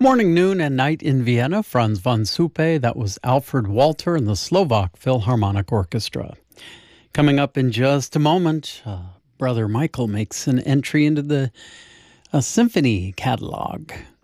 Morning, noon, and night in Vienna, Franz von Suppe. That was Alfred Walter and the Slovak Philharmonic Orchestra. Coming up in just a moment, Brother Michael makes an entry into the symphony catalog.